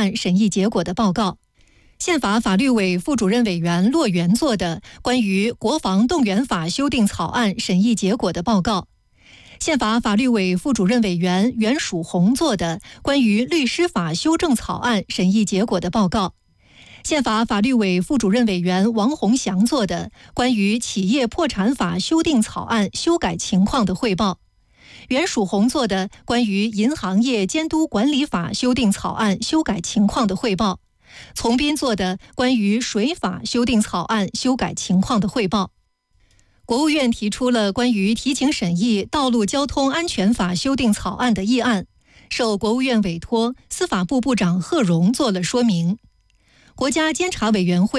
案审议结果的报告。宪法法律委副主任委员骆元做的关于国防动员法修订草案审议结果的报告。宪法法律委副主任委员袁曙红做的关于律师法修正草案审议结果的报告。宪法法律委副主任委员王洪祥做的关于企业破产法修订草案修改情况的汇报。袁曙红做的关于银行业监督管理法修订草案修改情况的汇报。从斌做的关于水法修订草案修改情况的汇报。国务院提出了关于提请审议道路交通安全法修订草案的议案，受国务院委托，司法部部长贺荣做了说明。国家监察委员会